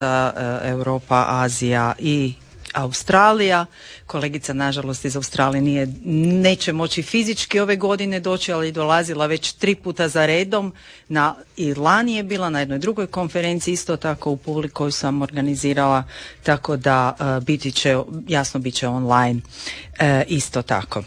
Europa, Azija i Australija. Kolegica nažalost iz Australije neće moći fizički ove godine doći, ali je dolazila već 3 puta za redom. I lani je bila na jednoj drugoj konferenciji isto tako u Puli koju sam organizirala, tako da bit će online isto tako.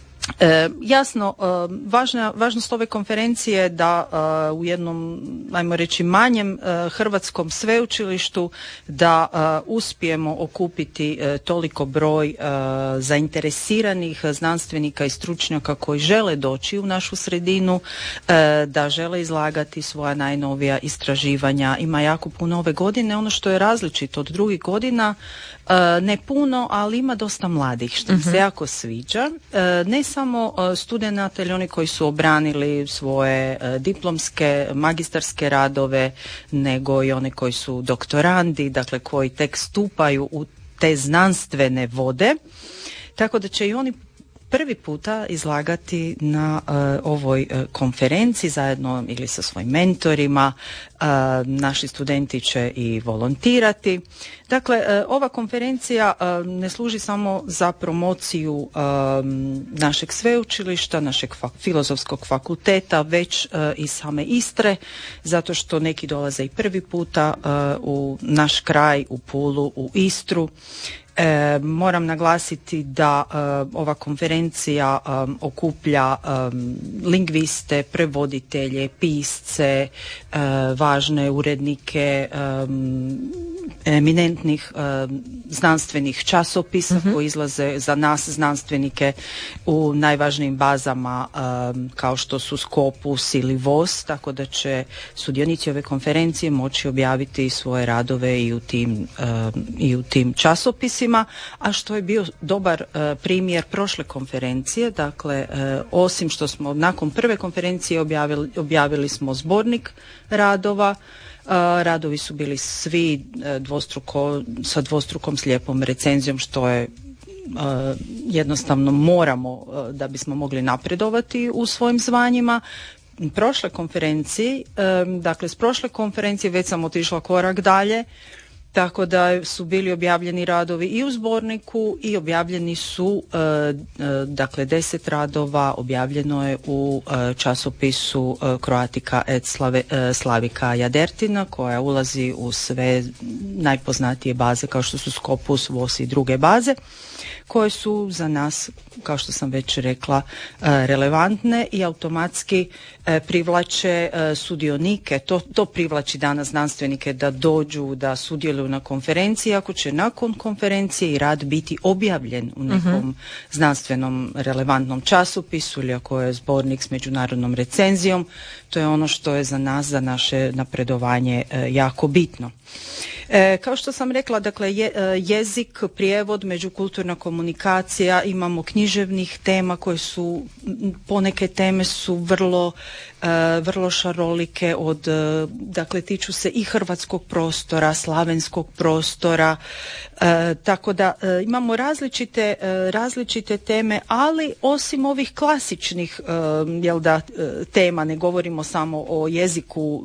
Jasno, važnost ove konferencije je da u jednom, ajmo reći, manjem hrvatskom sveučilištu da uspijemo okupiti toliko broj zainteresiranih znanstvenika i stručnjaka koji žele doći u našu sredinu, da žele izlagati svoja najnovija istraživanja. Ima jako puno ove godine. Ono što je različito od drugih godina, ne puno, ali ima dosta mladih, što mi se jako sviđa. Ne samo studenata ili oni koji su obranili svoje diplomske, magistarske radove, nego i oni koji su doktorandi, dakle koji tek stupaju u te znanstvene vode. Tako da će i oni prvi puta izlagati na ovoj konferenciji zajedno ili sa svojim mentorima. Naši studenti će i volontirati. Dakle, ova konferencija ne služi samo za promociju našeg sveučilišta, našeg filozofskog fakulteta, već i same Istre, zato što neki dolaze i prvi puta u naš kraj, u Pulu, u Istru. Moram naglasiti da ova konferencija okuplja lingviste, prevoditelje, pisce, važne urednike eminentnih znanstvenih časopisa koji izlaze za nas znanstvenike u najvažnijim bazama kao što su Scopus ili VOS, tako da će sudionici ove konferencije moći objaviti svoje radove i u tim časopisima, a što je bio dobar primjer prošle konferencije. Dakle, osim što smo nakon prve konferencije objavili smo zbornik radova. Radovi su bili svi sa dvostrukom slijepom recenzijom, što je jednostavno moramo da bismo mogli napredovati u svojim zvanjima. Prošle konferencije, dakle s prošle konferencije već sam otišla korak dalje, tako da su bili objavljeni radovi i u zborniku i objavljeni su, dakle 10 radova objavljeno je u časopisu Croatica et Slavica Jadertina, koja ulazi u sve najpoznatije baze kao što su Scopus, VOS i druge baze, koje su za nas, kao što sam već rekla, relevantne i automatski privlače sudionike. To privlači danas znanstvenike da dođu, da sudjeluju na konferenciji, ako će nakon konferencije i rad biti objavljen u nekom znanstvenom relevantnom časopisu ili ako je zbornik s međunarodnom recenzijom. To je ono što je za nas, za naše napredovanje jako bitno. Kao što sam rekla, dakle, jezik, prijevod, međukulturna komunikacija, imamo književnih tema koje su, poneke teme su vrlo šarolike, dakle, tiču se i hrvatskog prostora, slavenskog prostora, tako da imamo različite teme, ali osim ovih klasičnih tema, ne govorimo samo o jeziku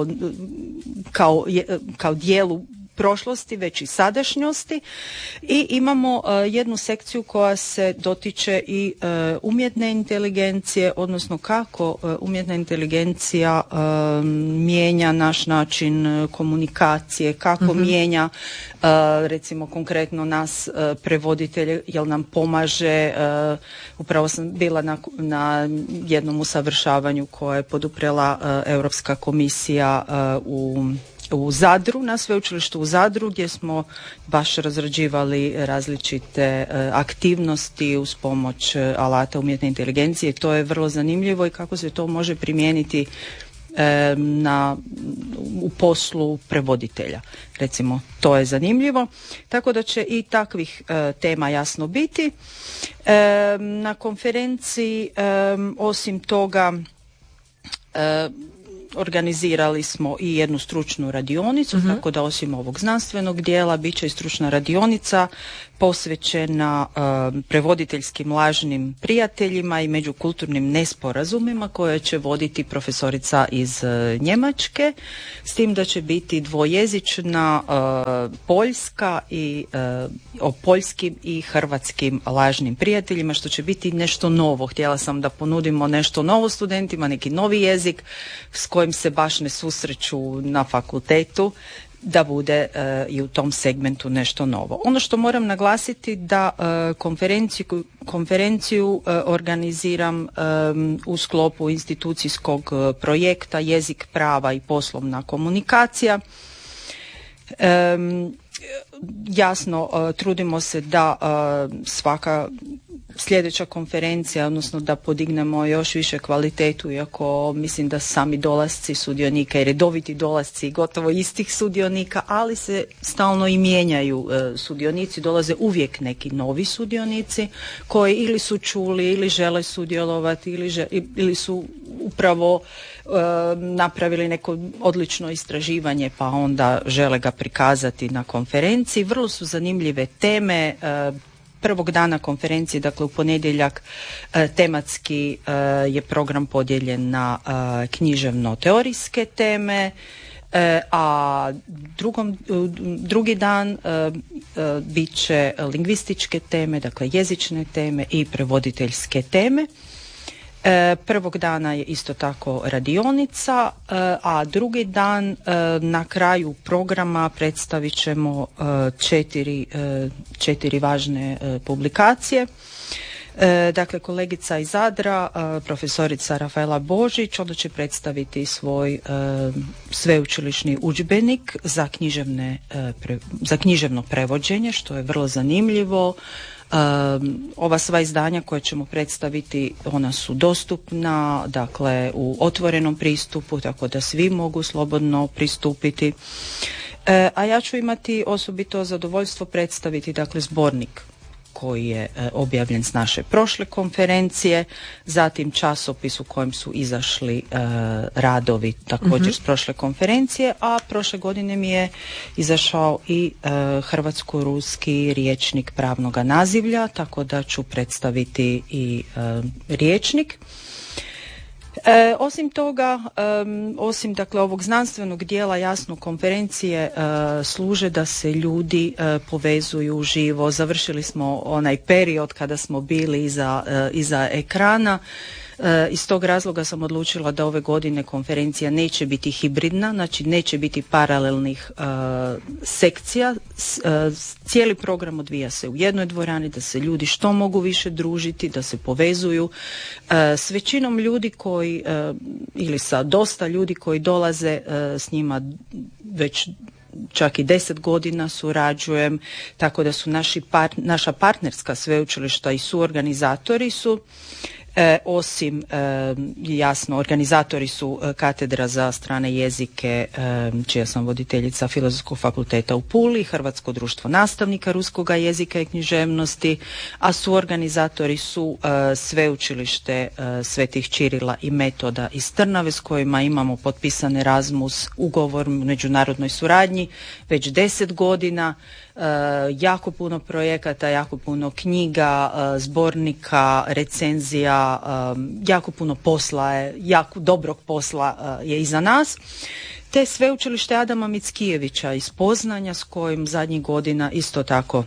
kao dijelu prošlosti, već i sadašnjosti, i imamo jednu sekciju koja se dotiče i umjetne inteligencije, odnosno kako umjetna inteligencija mijenja naš način komunikacije, kako mijenja recimo konkretno nas prevoditelje, jer nam pomaže. Upravo sam bila na jednom usavršavanju koje je poduprela Europska komisija u Zadru, na sveučilištu u Zadru, gdje smo baš razrađivali različite aktivnosti uz pomoć alata umjetne inteligencije. To je vrlo zanimljivo i kako se to može primijeniti u poslu prevoditelja. Recimo, to je zanimljivo. Tako da će i takvih tema jasno biti. Na konferenciji, osim toga, Organizirali smo i jednu stručnu radionicu, tako da osim ovog znanstvenog dijela bit će i stručna radionica posvećena prevoditeljskim lažnim prijateljima i međukulturnim nesporazumima koje će voditi profesorica iz Njemačke, s tim da će biti dvojezična poljska i o poljskim i hrvatskim lažnim prijateljima, što će biti nešto novo. Htjela sam da ponudimo nešto novo studentima, neki novi jezik s kojim se baš ne susreću na fakultetu, da bude i u tom segmentu nešto novo. Ono što moram naglasiti da konferenciju organiziram u sklopu institucijskog projekta Jezik, prava i poslovna komunikacija. Jasno, trudimo se da svaka sljedeća konferencija, odnosno da podignemo još više kvalitetu, iako mislim da sami dolasci sudionika i redoviti dolasci gotovo istih sudionika, ali se stalno i mijenjaju sudionici, dolaze uvijek neki novi sudionici koji ili su čuli ili žele sudjelovati ili su upravo napravili neko odlično istraživanje pa onda žele ga prikazati na konferenciji. Vrlo su zanimljive teme. Prvog dana konferencije, dakle u ponedjeljak, tematski je program podijeljen na književno-teorijske teme, a drugi dan bit će lingvističke teme, dakle jezične teme i prevoditeljske teme. Prvog dana je isto tako radionica, a drugi dan na kraju programa predstavit ćemo četiri važne publikacije. Dakle, kolegica iz Zadra, profesorica Rafaela Božić, onda će predstaviti svoj sveučilišni udžbenik za književno prevođenje, što je vrlo zanimljivo. Ova sva izdanja koje ćemo predstaviti, ona su dostupna, dakle u otvorenom pristupu, tako da svi mogu slobodno pristupiti. A ja ću imati osobito zadovoljstvo predstaviti, dakle, zbornik koji je objavljen s naše prošle konferencije, zatim časopis u kojem su izašli radovi također s prošle konferencije, a prošle godine mi je izašao i hrvatsko-ruski rječnik pravnoga nazivlja, tako da ću predstaviti i rječnik. Osim toga, osim dakle ovog znanstvenog dijela, jasno konferencije služe da se ljudi povezuju uživo. Završili smo onaj period kada smo bili iza ekrana. Iz tog razloga sam odlučila da ove godine konferencija neće biti hibridna, znači neće biti paralelnih sekcija. Cijeli program odvija se u jednoj dvorani, da se ljudi što mogu više družiti, da se povezuju s većinom ljudi koji, ili sa dosta ljudi koji dolaze, s njima već čak i 10 godina surađujem, tako da su naša partnerska sveučilišta i suorganizatori su. Osim, jasno, organizatori su Katedra za strane jezike, čija sam voditeljica Filozofskog fakulteta u Puli, Hrvatsko društvo nastavnika ruskoga jezika i književnosti, a suorganizatori su Sveučilište Svetih Čirila i Metoda iz Trnave, s kojima imamo potpisan Erasmus ugovor o međunarodnoj suradnji već 10 godina. Jako puno projekata, jako puno knjiga, zbornika, recenzija, jako puno posla je, jako dobrog posla je iza nas. Te Sveučilište Adama Mickijevića iz Poznanja, s kojim zadnjih godina isto tako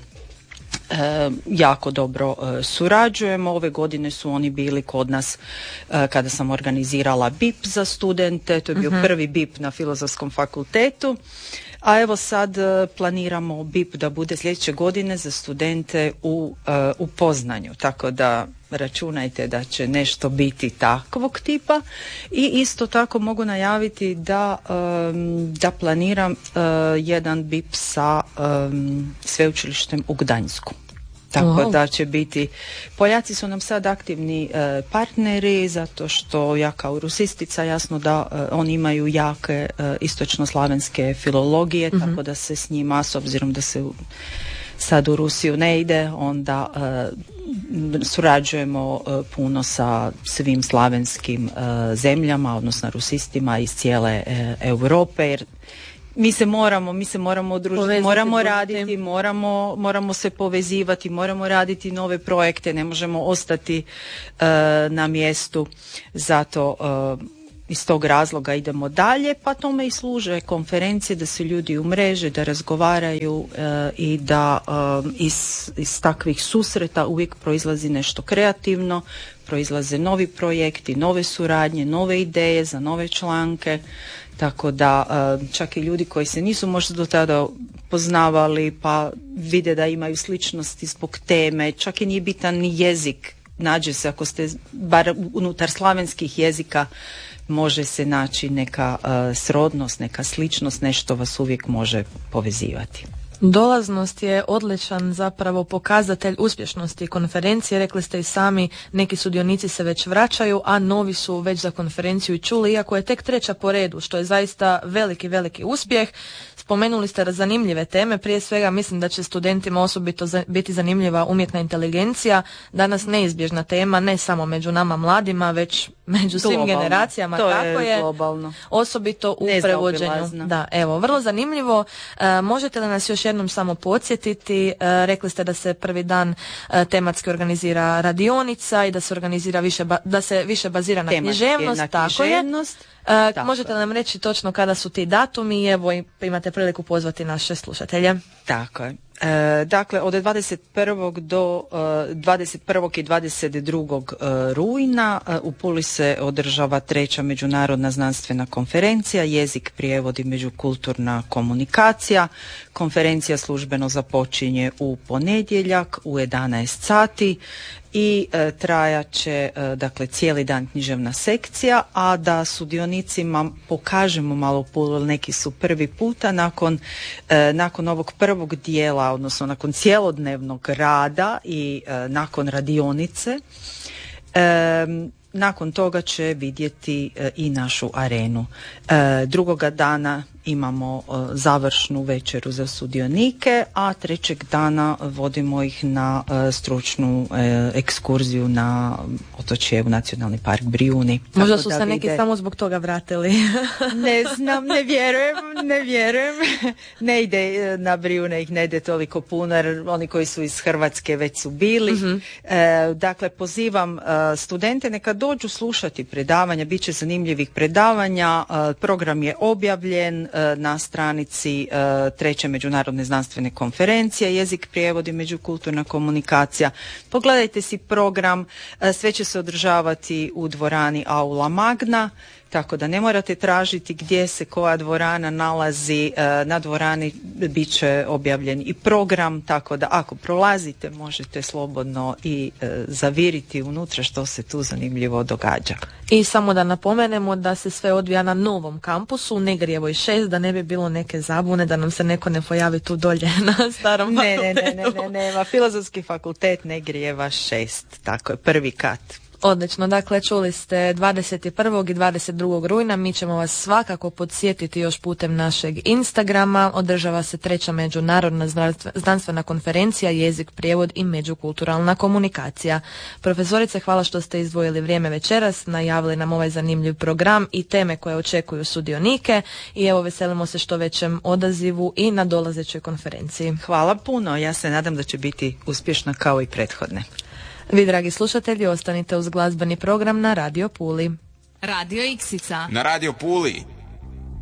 jako dobro surađujemo. Ove godine su oni bili kod nas kada sam organizirala BIP za studente, to je bio prvi BIP na Filozofskom fakultetu. A evo sad planiramo BIP da bude sljedeće godine za studente u Poznanju, tako da računajte da će nešto biti takvog tipa. I isto tako mogu najaviti da planiram jedan BIP sa sveučilištem u Gdańsku. Tako da će biti, Poljaci su nam sad aktivni partneri, zato što ja kao rusistica, jasno da oni imaju jake istočnoslavenske filologije, tako da se s njima, s obzirom da se sad u Rusiju ne ide, onda surađujemo puno sa svim slavenskim zemljama, odnosno rusistima iz cijele Europe, jer mi se moramo udružiti, moramo raditi, moramo se povezivati, moramo raditi nove projekte, ne možemo ostati na mjestu, zato iz tog razloga idemo dalje, pa tome i služe konferencije, da se ljudi umreže, da razgovaraju i da iz takvih susreta uvijek proizlazi nešto kreativno, proizlaze novi projekti, nove suradnje, nove ideje za nove članke, tako da čak i ljudi koji se nisu možda do tada poznavali pa vide da imaju sličnosti zbog teme, čak i nije bitan ni jezik, nađe se ako ste bar unutar slavenskih jezika, može se naći neka srodnost, neka sličnost, nešto vas uvijek može povezivati. Dolaznost je odličan zapravo pokazatelj uspješnosti konferencije. Rekli ste i sami, neki sudionici se već vraćaju, a novi su već za konferenciju i čuli, iako je tek 3. po redu, što je zaista veliki uspjeh. Spomenuli ste zanimljive teme, prije svega mislim da će studentima osobito biti zanimljiva umjetna inteligencija, danas neizbježna tema, ne samo među nama mladima, već među svim generacijama. To tako je globalno. Osobito u prevođenju. Da, evo, vrlo zanimljivo. Možete li nas još jednom samo podsjetiti? Rekli ste da se prvi dan tematski organizira radionica i da se organizira da se više bazira na književnost. Tako je. Možete li nam reći točno kada su ti datumi i evo imate priliku pozvati naše slušatelje. Tako je. Dakle, od 21. do 21. i 22. Rujna u Puli se održava 3. međunarodna znanstvena konferencija Jezik, prijevod i međukulturna komunikacija. Konferencija službeno započinje u ponedjeljak u 11 sati i trajat će dakle cijeli dan književna sekcija, a da sudionicima pokažemo malo Pulu, neki su prvi puta nakon ovog prvog dijela, odnosno nakon cjelodnevnog rada i nakon radionice, nakon toga će vidjeti i našu arenu. Drugoga dana imamo završnu večeru za sudionike, a 3. dana vodimo ih na stručnu ekskurziju na otočje u Nacionalni park Brijuni. Možda su se neki samo zbog toga vratili. Ne znam, ne vjerujem. Ne ide na Brijune, ih ne ide toliko puno, jer oni koji su iz Hrvatske već su bili. Mm-hmm. Dakle, pozivam studente neka dođu slušati predavanja, bit će zanimljivih predavanja, program je objavljen na stranici 3. međunarodne znanstvene konferencije Jezik, prijevod i međukulturna komunikacija. Pogledajte si program, sve će se održavati u dvorani Aula Magna, tako da ne morate tražiti gdje se koja dvorana nalazi. Na dvorani bit će objavljen i program, tako da ako prolazite možete slobodno i zaviriti unutra što se tu zanimljivo događa. I samo da napomenemo da se sve odvija na novom kampusu u Negrijevoj 6, da ne bi bilo neke zabune, da nam se neko ne pojavi tu dolje na starom fakultetu. Ne, Filozofski fakultet Negrijeva 6, tako je, prvi kat. Odlično, dakle čuli ste 21. i 22. rujna, mi ćemo vas svakako podsjetiti još putem našeg Instagrama, održava se 3. međunarodna znanstvena konferencija Jezik, prijevod i međukulturalna komunikacija. Profesorice, hvala što ste izdvojili vrijeme večeras, najavili nam ovaj zanimljiv program i teme koje očekuju sudionike i evo veselimo se što većem odazivu i na dolazećoj konferenciji. Hvala puno, ja se nadam da će biti uspješna kao i prethodne. Vi, dragi slušatelji, ostanite uz glazbeni program na Radio Puli. Radio Iksica. Na Radio Puli.